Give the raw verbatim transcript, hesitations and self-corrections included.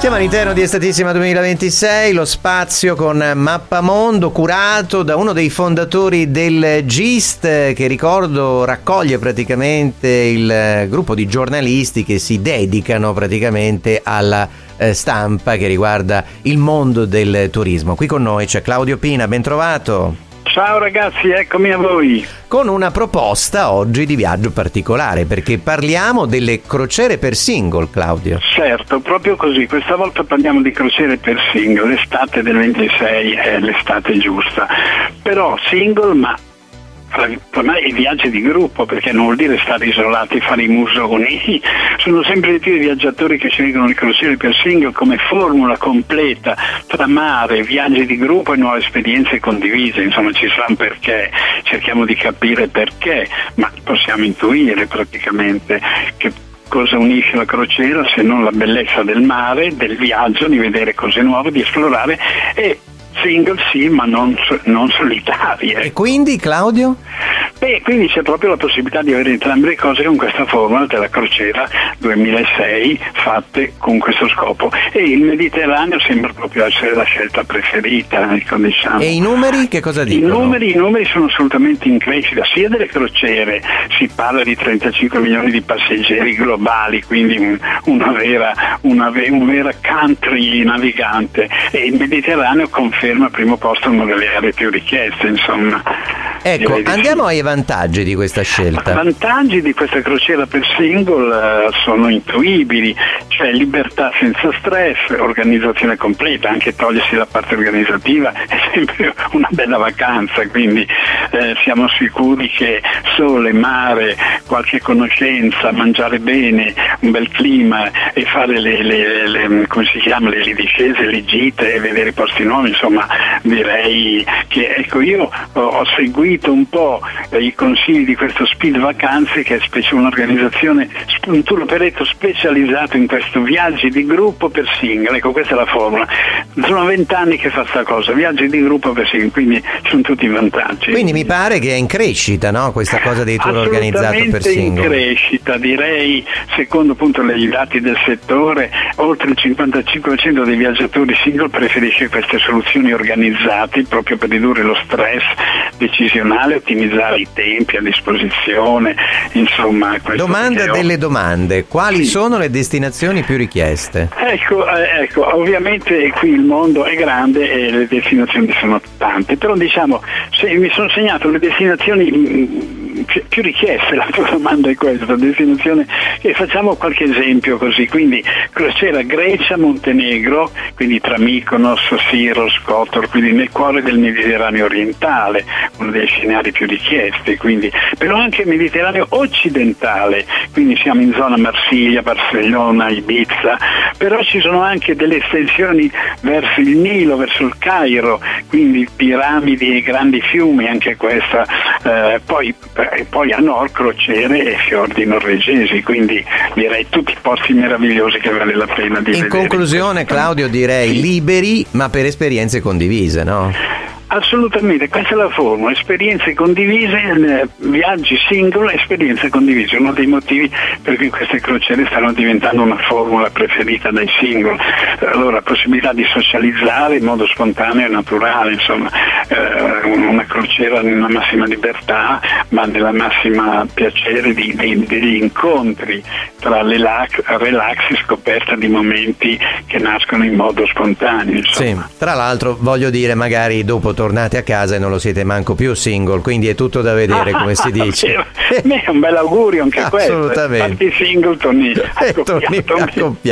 Siamo all'interno di Estatissima duemilaventisei, lo spazio con Mappamondo curato da uno dei fondatori del GIST, che ricordo raccoglie praticamente il gruppo di giornalisti che si dedicano praticamente alla eh, stampa che riguarda il mondo del turismo. Qui con noi c'è Claudio Pina, ben trovato. Ciao ragazzi, eccomi a voi. Con una proposta oggi di viaggio particolare, perché parliamo delle crociere per single, Claudio. Certo, proprio così. Questa volta parliamo di crociere per single. L'estate del ventisei è l'estate giusta. Però single, ma per me i viaggi di gruppo, perché non vuol dire stare isolati, fare i musoni. Sono sempre di più i viaggiatori che scelgono le crociere per single come formula completa tra mare, viaggi di gruppo e nuove esperienze condivise. Insomma, ci sarà un perché, cerchiamo di capire perché, ma possiamo intuire praticamente che cosa unisce la crociera se non la bellezza del mare, del viaggio, di vedere cose nuove, di esplorare, e single sì, ma non, non solitarie. E quindi, Claudio? Beh, quindi c'è proprio la possibilità di avere entrambe le cose con questa formula della crociera duemilasei fatte con questo scopo, e il Mediterraneo sembra proprio essere la scelta preferita, ecco, diciamo. E i numeri che cosa dicono? I numeri, i numeri sono assolutamente in crescita, sia delle crociere, si parla di trentacinque milioni di passeggeri globali, quindi una vera, una, un vera country navigante, e il Mediterraneo conferma al primo posto una delle aree più richieste, insomma. Ecco, andiamo ai vantaggi di questa scelta. I vantaggi di questa crociera per single uh, sono intuibili, cioè libertà senza stress, organizzazione completa, anche togliersi la parte organizzativa è sempre una bella vacanza, quindi eh, siamo sicuri che sole, mare, qualche conoscenza, mangiare bene, un bel clima e fare le, le, le come si chiama, le, le discese, le gite e vedere posti nuovi, insomma direi che, ecco, io ho, ho seguito un po' i consigli di questo Speed Vacanze, che è specie un'organizzazione, un tour operator specializzato in questo, viaggi di gruppo per single. Ecco, questa è la formula. Sono vent'anni che fa sta cosa, viaggi di gruppo per single, quindi sono tutti vantaggi. Quindi mi pare che è in crescita, no? Questa cosa dei tour organizzati per single. In crescita, direi, secondo appunto i dati del settore, oltre il cinquantacinque per cento dei viaggiatori single preferisce queste soluzioni organizzate proprio per ridurre lo stress decisionale, ottimizzare i tempi a disposizione, insomma. Domanda delle domande: quali sì. sono le destinazioni più richieste? Ecco, eh, ecco, ovviamente qui il mondo è grande e le destinazioni sono tante, però diciamo, se mi sono segnato le destinazioni mh, più, più richieste, la tua domanda è questa, destinazione, e facciamo qualche esempio così, quindi crociera Grecia, Montenegro, quindi tra Mykonos, Siros, Kotor, quindi nel cuore del Mediterraneo orientale, uno dei scenari più richiesti, quindi, però anche il Mediterraneo occidentale, quindi siamo in zona Marsiglia, Barcellona, Ibiza, però ci sono anche delle estensioni verso il Nilo, verso il Cairo, quindi piramidi e grandi fiumi, anche questa, eh, poi, eh, poi a nord crociere e fiordi norvegesi, quindi direi tutti posti meravigliosi che vale la pena di in vedere. In conclusione, Claudio, direi sì. liberi ma per esperienze condivise, no? Assolutamente, questa è la formula, esperienze condivise, viaggi single, esperienze condivise, uno dei motivi per cui queste crociere stanno diventando una formula preferita dai single. Allora, possibilità di socializzare in modo spontaneo e naturale, insomma, eh, una crociera nella massima libertà, ma nella massima piacere di, di, degli incontri tra relax, relax e scoperta di momenti che nascono in modo spontaneo, insomma. Sì, tra l'altro voglio dire, magari dopo tornate a casa e non lo siete manco più single, quindi è tutto da vedere, come si dice. È un bel augurio anche questo. Assolutamente. Fatti single, torni a accoppiato.